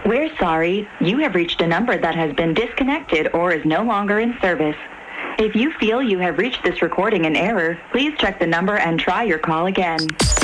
We're sorry. You have reached a number that has been disconnected or is no longer in service. If you feel you have reached this recording in error, please check the number and try your call again.